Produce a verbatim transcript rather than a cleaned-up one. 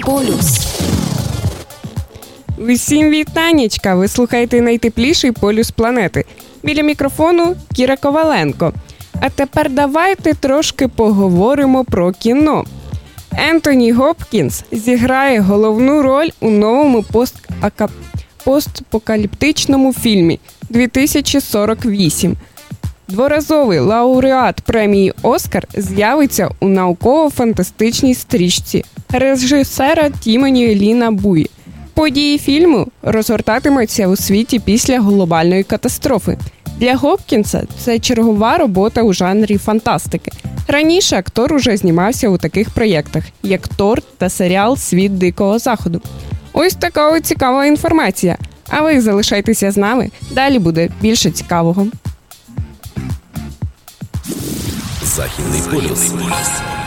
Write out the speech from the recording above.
Полюс. Усім вітанечка! Ви слухаєте найтепліший полюс планети. Біля мікрофону Кіра Коваленко. А тепер давайте трошки поговоримо про кіно. Ентоні Гопкінс зіграє головну роль у новому пост-ака... постапокаліптичному фільмі дві тисячі сорок вісім. Дворазовий лауреат премії «Оскар» з'явиться у науково-фантастичній стрічці режисера Тімоті Ліна Буї. Події фільму розгортатимуться у світі після глобальної катастрофи. Для Гопкінса це чергова робота у жанрі фантастики. Раніше актор уже знімався у таких проєктах, як «Тор» та серіал «Світ Дикого Заходу». Ось така ось цікава інформація. А ви залишайтеся з нами, далі буде більше цікавого. Західний полюс.